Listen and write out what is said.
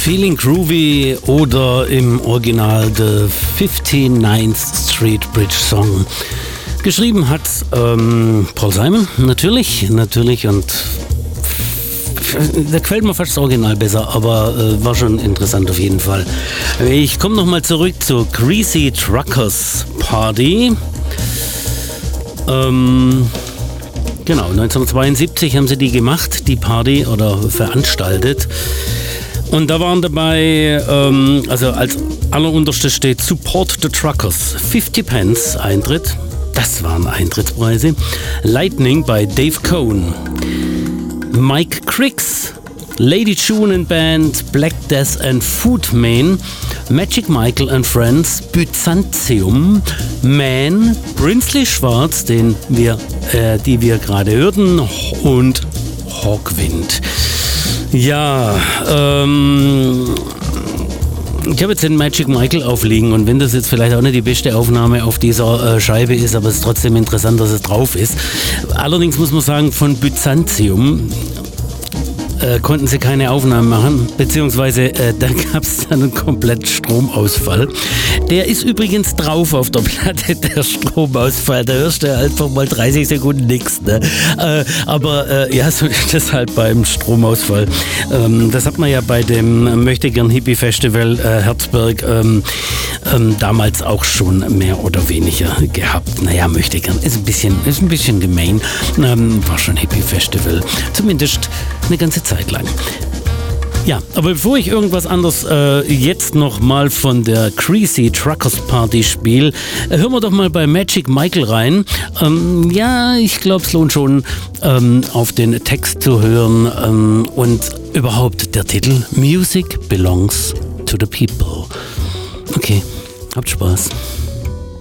Feeling Groovy oder im Original The 59th Street Bridge Song. Geschrieben hat Paul Simon, natürlich und da gefällt mir fast das Original besser, aber war schon interessant auf jeden Fall. Ich komme nochmal zurück zur Greasy Truckers Party. Genau, 1972 haben sie die gemacht, die Party, oder veranstaltet. Und da waren dabei, also als allerunterstes steht Support the Truckers, 50 Pence Eintritt, das waren Eintrittspreise. Lightning bei Dave Cohn. Mike Cricks, Lady June and Band, Black Death and Food Man, Magic Michael and Friends, Byzantium, Man, Brinsley Schwarz, die wir gerade hörten, und Hawkwind. Ja, ich habe jetzt den Magic Michael aufliegen und wenn das jetzt vielleicht auch nicht die beste Aufnahme auf dieser Scheibe ist, aber es ist trotzdem interessant, dass es drauf ist. Allerdings muss man sagen, von Byzantium konnten sie keine Aufnahmen machen, beziehungsweise da gab es dann einen kompletten Stromausfall. Der ist übrigens drauf auf der Platte, der Stromausfall. Da hörst du einfach mal 30 Sekunden nichts. Ne? Aber ja, so ist das halt beim Stromausfall. Das hat man ja bei dem Möchtegern Hippie Festival Herzberg damals auch schon mehr oder weniger gehabt. Naja, Möchtegern ist ein bisschen gemein. War schon Hippie Festival. Zumindest eine ganze Zeit lang. Ja, aber bevor ich irgendwas anderes jetzt nochmal von der Greasy Truckers Party spiele, hören wir doch mal bei Magic Michael rein. Ja, ich glaube, es lohnt schon, auf den Text zu hören und überhaupt der Titel Music Belongs to the People. Okay, habt Spaß.